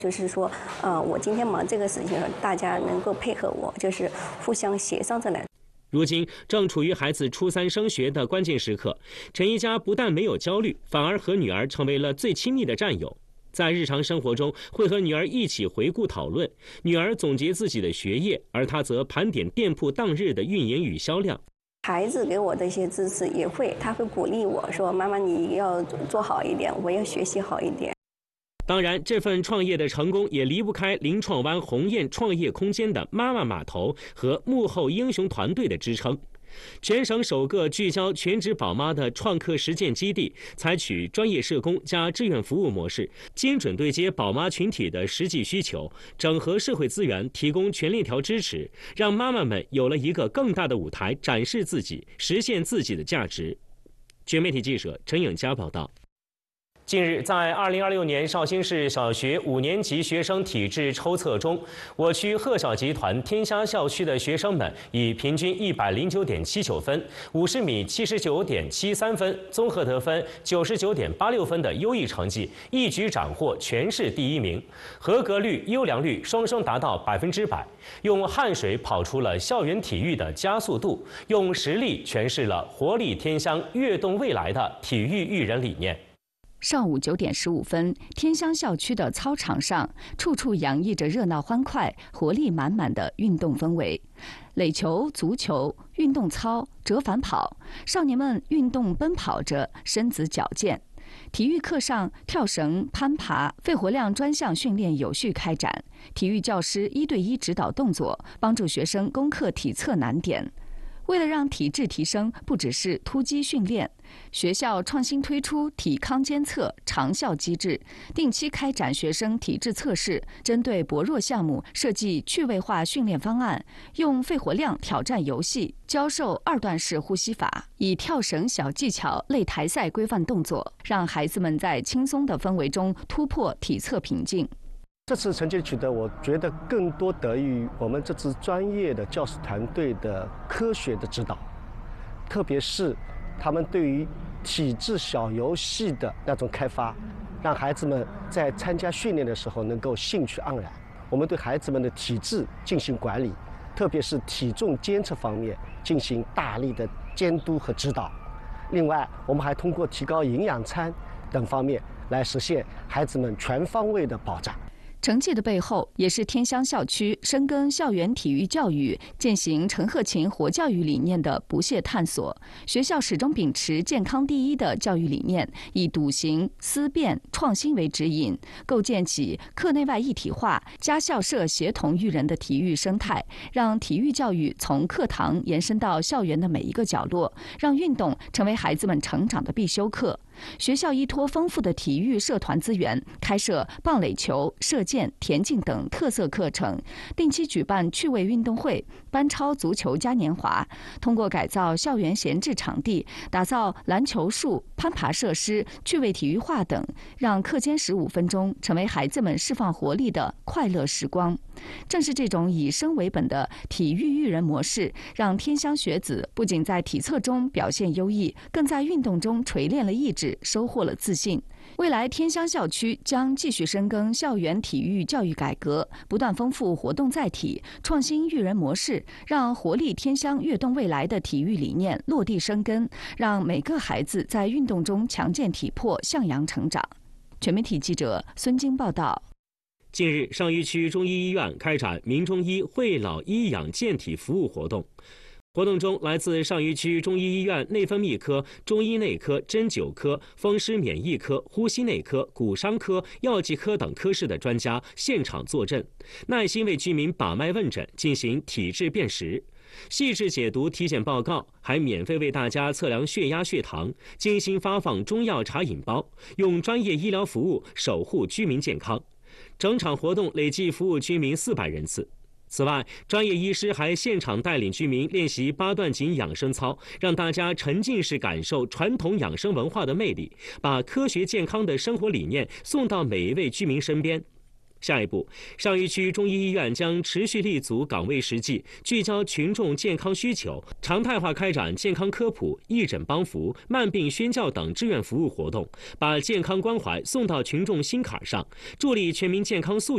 就是说，我今天忙这个事情，大家能够配合我，就是互相协商着来。 如今正处于孩子初3升学的关键时刻，陈一家不但没有焦虑，反而和女儿成为了最亲密的战友。在日常生活中，会和女儿一起回顾讨论，女儿总结自己的学业，而他则盘点店铺当日的运营与销量。 孩子给我的一些支持他会鼓励我说：“妈妈，你要做好一点，我要学习好一点。” 当然，这份创业的成功也离不开临创湾鸿雁创业空间的妈妈码头和幕后英雄团队的支撑。全省首个聚焦全职宝妈的创客实践基地，采取专业社工加志愿服务模式，精准对接宝妈群体的实际需求，整合社会资源，提供全链条支持，让妈妈们有了一个更大的舞台展示自己，实现自己的价值。全媒体记者陈颖佳报道。近日，在2026年绍兴市小学5年级学生体质抽测中，我区鹤晓集团天虾校区的学生们以平均109.79分、50米79.73分、综合得分99.86分的优异成绩，一举斩获全市第1名，合格率、优良率双双达到100%，用汗水跑出了校园体育的加速度，用实力诠释了活力天香、跃动未来的体育育人理念。 上午9点15分，天香校区的操场上，处处洋溢着热闹欢快、活力满满的运动氛围。垒球、足球、运动操、折返跑，少年们运动奔跑着，身子矫健。体育课上，跳绳、攀爬、肺活量专项训练有序开展。体育教师1对1指导动作，帮助学生攻克体测难点。为了让体质提升，不只是突击训练，学校创新推出体康监测长效机制，定期开展学生体质测试，针对薄弱项目设计趣味化训练方案，用肺活量挑战游戏教授2段式呼吸法，以跳绳小技巧、擂台赛规范动作，让孩子们在轻松的氛围中突破体测瓶颈。 这次成绩取得，我觉得更多得益于我们这支专业的教师团队的科学的指导，特别是他们对于体质小游戏的那种开发，让孩子们在参加训练的时候能够兴趣盎然。我们对孩子们的体质进行管理，特别是体重监测方面进行大力的监督和指导。另外，我们还通过提高营养餐等方面来实现孩子们全方位的保障。 成绩的背后，也是天香校区深耕校园体育教育、践行陈鹤琴活教育理念的不懈探索。学校始终秉持健康第一的教育理念，以笃行、思辨、创新为指引，构建起课内外一体化、家校社协同育人的体育生态，让体育教育从课堂延伸到校园的每一个角落，让运动成为孩子们成长的必修课。学校依托丰富的体育社团资源，开设棒垒球、射箭、田径等特色课程，定期举办趣味运动会、班超足球嘉年华。通过改造校园闲置场地，打造篮球树、攀爬设施、趣味体育化等，让课间15分钟成为孩子们释放活力的快乐时光。正是这种以生为本的体育育人模式，让天香学子不仅在体测中表现优异，更在运动中锤炼了意志，收获了自信。未来天香校区将继续深耕校园体育教育改革，不断丰富活动载体，创新育人模式，让活力天香跃动未来的体育理念落地生根，让每个孩子在运动中强健体魄，向阳成长。全媒体记者孙晶报道。 近日，上虞区中医医院开展民中医惠老医养健体服务活动。活动中，来自上虞区中医医院内分泌科、中医内科、针灸科、风湿免疫科、呼吸内科、骨伤科、药剂科等科室的专家现场坐镇，耐心为居民把脉问诊，进行体质辨识，细致解读体检报告，还免费为大家测量血压、血糖，精心发放中药茶饮包，用专业医疗服务守护居民健康。整场活动累计服务居民400人次。此外，专业医师还现场带领居民练习8段锦养生操，让大家沉浸式感受传统养生文化的魅力，把科学健康的生活理念送到每一位居民身边。下一步，上虞区中医医院将持续立足岗位实际，聚焦群众健康需求，常态化开展健康科普、义诊帮扶、慢病宣教等志愿服务活动，把健康关怀送到群众心坎上，助力全民健康素养